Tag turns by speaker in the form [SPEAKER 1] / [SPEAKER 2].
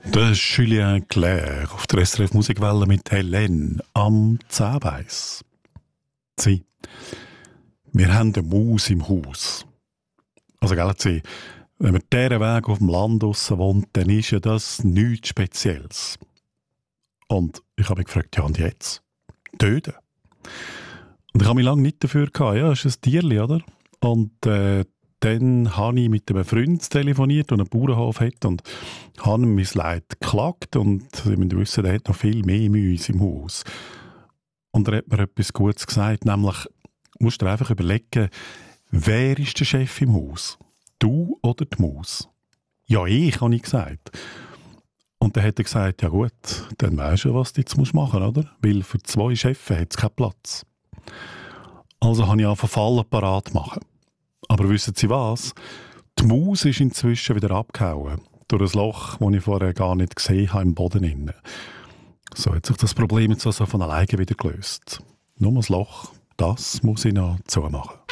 [SPEAKER 1] Das ist Julien Clerc auf der SRF Musikwelle mit Helene am 10:weiss. Sie, wir haben eine Maus im Haus. Also, gell, Sie, wenn man diesen Weg auf dem Land draussen wohnt, dann ist ja das nichts Spezielles. Und ich habe mich gefragt, ja und jetzt? Töten? Und ich habe mich lange nicht dafür gehabt. Ja, das ist ein Tierli, oder? Und dann habe ich mit einem Freund telefoniert, der einen Bauernhof hat, und habe ihm mein Leid geklagt. Und Sie müssen wissen, er hat noch viel mehr Mäuse im Haus. Und er hat mir etwas Gutes gesagt, nämlich, musst du dir einfach überlegen, wer ist der Chef im Haus? Du oder die Maus? Ja, ich, habe ich gesagt. Und dann hat er gesagt, ja gut, dann weisst du, was du jetzt machen musst, oder? Weil für 2 Chefs hat es keinen Platz. Also habe ich angefangen, Fallen parat zu machen. Aber wissen Sie was? Die Maus ist inzwischen wieder abgehauen. Durch ein Loch, das ich vorher gar nicht gesehen habe, im Boden innen. So hat sich das Problem jetzt also von alleine wieder gelöst. Nur das Loch, das muss ich noch zumachen.